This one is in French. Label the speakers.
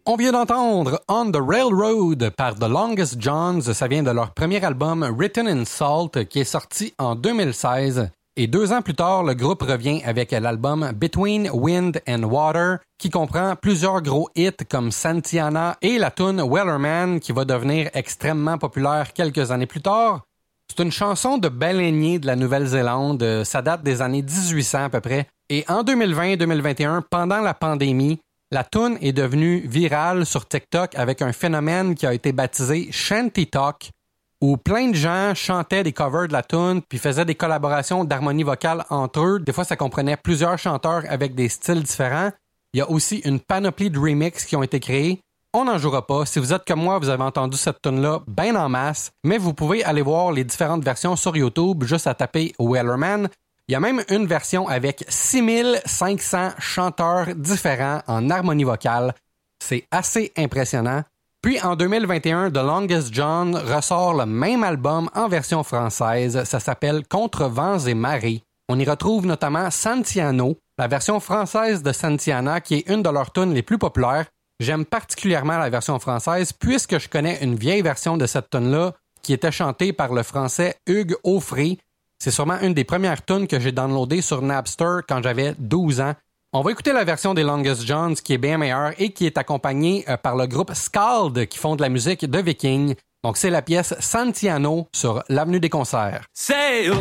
Speaker 1: On vient d'entendre On the Railroad par The Longest Johns. Ça vient de leur premier album Written in Salt qui est sorti en 2016. Et 2 ans plus tard, le groupe revient avec l'album Between Wind and Water qui comprend plusieurs gros hits comme Santiana et la tune Wellerman qui va devenir extrêmement populaire quelques années plus tard. C'est une chanson de baleinier de la Nouvelle-Zélande. Ça date des années 1800 à peu près. Et en 2020-2021, pendant la pandémie, la tune est devenue virale sur TikTok avec un phénomène qui a été baptisé Shanty Talk, où plein de gens chantaient des covers de la tune puis faisaient des collaborations d'harmonie vocale entre eux. Des fois, ça comprenait plusieurs chanteurs avec des styles différents. Il y a aussi une panoplie de remixes qui ont été créés. On n'en jouera pas. Si vous êtes comme moi, vous avez entendu cette tune-là bien en masse, mais vous pouvez aller voir les différentes versions sur YouTube juste à taper Wellerman. Il y a même une version avec 6500 chanteurs différents en harmonie vocale. C'est assez impressionnant. Puis en 2021, The Longest John ressort le même album en version française. Ça s'appelle Contre vents et marées. On y retrouve notamment Santiano, la version française de Santiana, qui est une de leurs tunes les plus populaires. J'aime particulièrement la version française puisque je connais une vieille version de cette tune-là qui était chantée par le français Hugues Aufray. C'est sûrement une des premières tunes que j'ai downloadées sur Napster quand j'avais 12 ans. On va écouter la version des Longest Johns qui est bien meilleure et qui est accompagnée par le groupe Skald qui font de la musique de Viking. Donc c'est la pièce Santiano sur l'Avenue des Concerts.